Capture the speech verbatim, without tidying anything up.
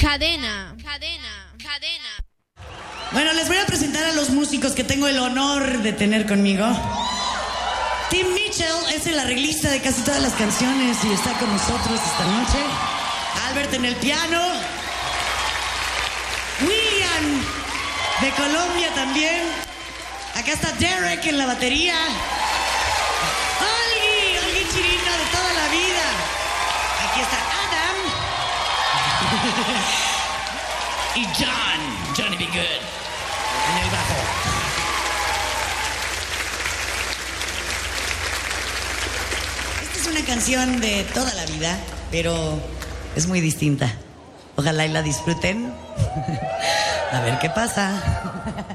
Cadena, cadena, cadena. Bueno, les voy a presentar a los músicos que tengo el honor de tener conmigo. Tim Mitchell es el arreglista de casi todas las canciones y está con nosotros esta noche. Albert en el piano. William de Colombia también. Acá está Derek en la batería. Olgi, Olgi Chirino de toda la vida. Aquí está Adam. Y John, Johnny B. Good, en el bajo. Esta es una canción de toda la vida, pero es muy distinta. Ojalá y la disfruten. A ver qué pasa.